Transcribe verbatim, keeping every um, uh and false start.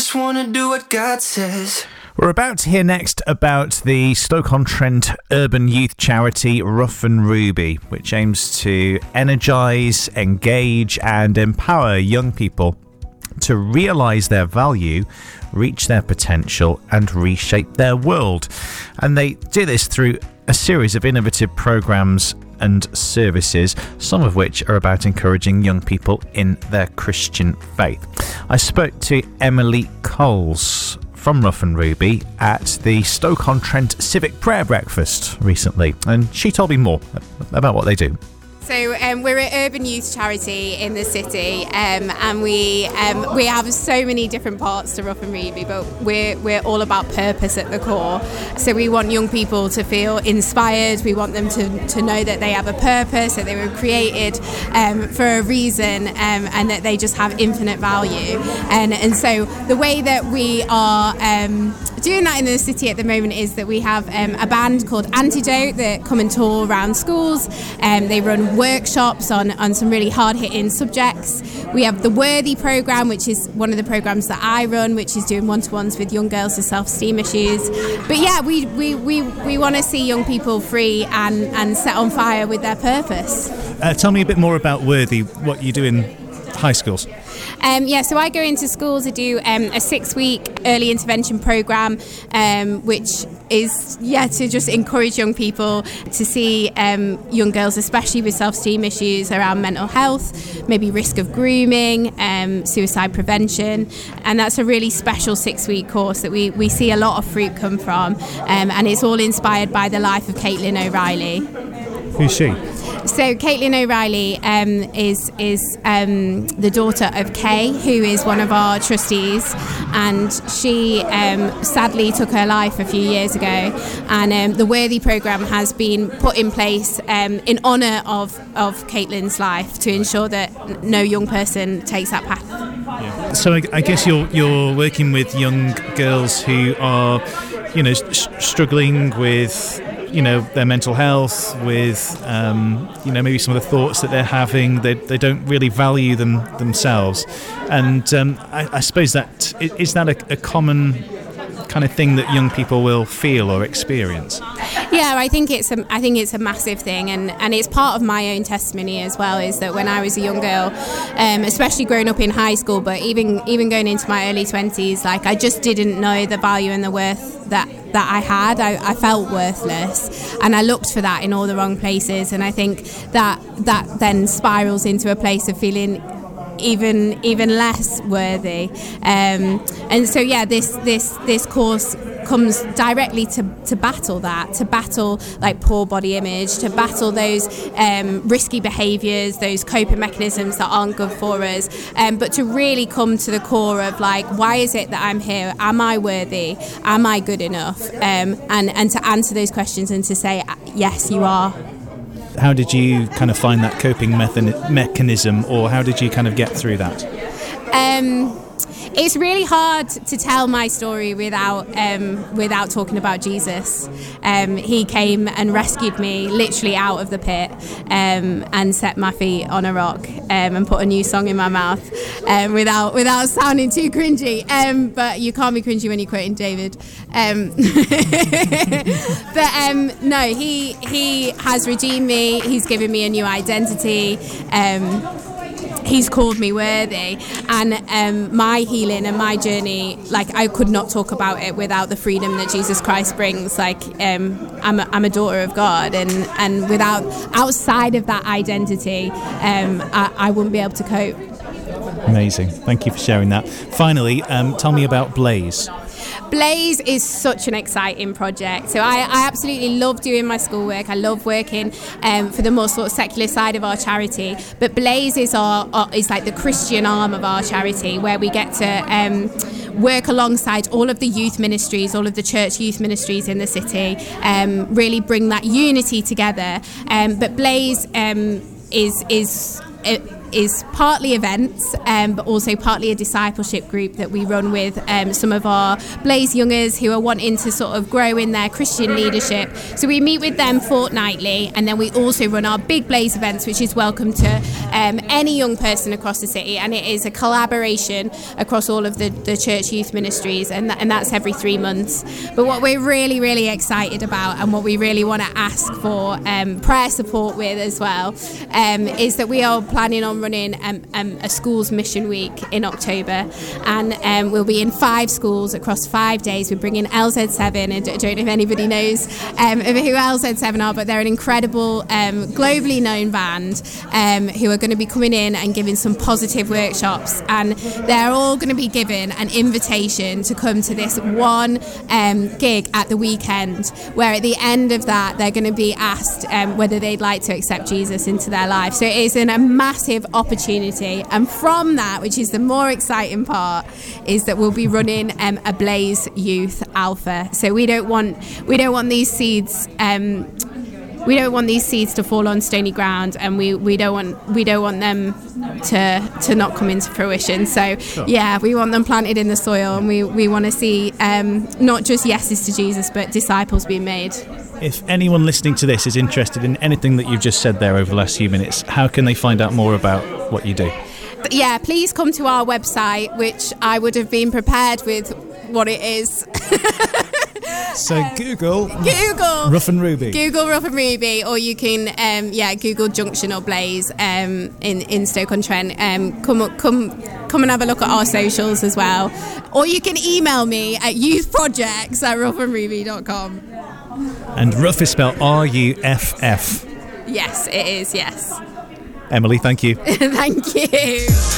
just want to do what God says. We're about to hear next about the Stoke-on-Trent urban youth charity Rough and Ruby, which aims to energise, engage and empower young people to realise their value, reach their potential and reshape their world. And they do this through a series of innovative programmes and services, some of which are about encouraging young people in their Christian faith. I spoke to Emily Coles from Rough and Ruby at the Stoke-on-Trent Civic Prayer Breakfast recently, and she told me more about what they do. So um, we're an urban youth charity in the city, um, and we um, we have so many different parts to Rough and Ruby, but we're we're all about purpose at the core. So we want young people to feel inspired. We want them to, to know that they have a purpose, that they were created um, for a reason, um, and that they just have infinite value. And and so the way that we are um, doing that in the city at the moment is that we have um, a band called Antidote that come and tour around schools. Um, they run workshops on, on some really hard-hitting subjects. We have the Worthy programme, which is one of the programmes that I run, which is doing one-to-ones with young girls with self-esteem issues. But yeah, we we, we, we want to see young people free and, and set on fire with their purpose. Uh, tell me a bit more about Worthy, what you do in high schools. Um, yeah, so I go into schools, I do um, a six-week early intervention programme, um, which is, yeah, to just encourage young people to see um, young girls, especially with self-esteem issues around mental health, maybe risk of grooming, um, suicide prevention. And that's a really special six-week course that we, we see a lot of fruit come from. Um, and it's all inspired by the life of Caitlin O'Reilly. Who's she? So Caitlin O'Reilly um, is is um, the daughter of Kay, who is one of our trustees, and she um, sadly took her life a few years ago. And um, the Worthy programme has been put in place um, in honour of, of Caitlin's life to ensure that no young person takes that path. Yeah. So I, I guess you're you're working with young girls who are, you know, st- struggling with, you know, their mental health, with, um, you know, maybe some of the thoughts that they're having. They they don't really value them themselves, and um, I, I suppose that is that a, a common kind of thing that young people will feel or experience. Yeah, I think it's a, I think it's a massive thing, and, and it's part of my own testimony as well, is that when I was a young girl, um, especially growing up in high school, but even even going into my early twenties, like I just didn't know the value and the worth that that I had. I, I felt worthless, and I looked for that in all the wrong places, and I think that that then spirals into a place of feeling even even less worthy. Um, and so yeah, this this this course comes directly to, to battle that, to battle like poor body image, to battle those um, risky behaviours, those coping mechanisms that aren't good for us, um, but to really come to the core of like, why is it that I'm here? Am I worthy? Am I good enough? Um, and, and to answer those questions and to say, yes, you are. How did you kind of find that coping method- mechanism, or how did you kind of get through that? Um, It's really hard to tell my story without um, without talking about Jesus. Um, he came and rescued me literally out of the pit, um, and set my feet on a rock, um, and put a new song in my mouth, um, without without sounding too cringy. Um, but you can't be cringy when you're quoting David. Um, but um, no, he he has redeemed me. He's given me a new identity. Um, He's called me worthy, and um, my healing and my journey, like I could not talk about it without the freedom that Jesus Christ brings. Like um, I'm, a, I'm a daughter of God, and, and without outside of that identity, um, I, I wouldn't be able to cope. Amazing, thank you for sharing that. Finally, um, tell me about Blaze. Blaze is such an exciting project. So I, I absolutely love doing my schoolwork. I love working um, for the more sort of secular side of our charity. But Blaze is our, our is like the Christian arm of our charity, where we get to um, work alongside all of the youth ministries, all of the church youth ministries in the city, um, really bring that unity together. Um, but Blaze um, is is. It, is partly events, um, but also partly a discipleship group that we run with um, some of our Blaze youngers who are wanting to sort of grow in their Christian leadership. So we meet with them fortnightly, and then we also run our big Blaze events, which is welcome to um, any young person across the city, and it is a collaboration across all of the, the church youth ministries, and, that, and that's every three months. But what we're really, really excited about, and what we really want to ask for um, prayer support with as well, um, is that we are planning on running um, um, a schools mission week in October, and um, we'll be in five schools across five days. We're bringing L Z seven, and I don't know if anybody knows um, who L Z seven are, but they're an incredible um, globally known band um, who are going to be coming in and giving some positive workshops, and they're all going to be given an invitation to come to this one um, gig at the weekend, where at the end of that they're going to be asked um, whether they'd like to accept Jesus into their life. So it is an, a massive opportunity, and from that, which is the more exciting part, is that we'll be running um, a Blaze Youth Alpha. So we don't want we don't want these seeds um, we don't want these seeds to fall on stony ground, and we, we don't want we don't want them to to not come into fruition. So sure. yeah, we want them planted in the soil, and we, we want to see um, not just yeses to Jesus, but disciples being made. If anyone listening to this is interested in anything that you've just said there over the last few minutes, how can they find out more about what you do? But yeah, please come to our website, which I would have been prepared with what it is. So Google Google Rough and Ruby. Google Rough and Ruby, or you can um, yeah Google Junction or Blaze um, in in Stoke-on-Trent. Um, come come come and have a look at our socials as well, or you can email me at youthprojects at rough and ruby dot com. And Rough is spelled R U F F. Yes, it is. Yes. Emily, thank you. Thank you.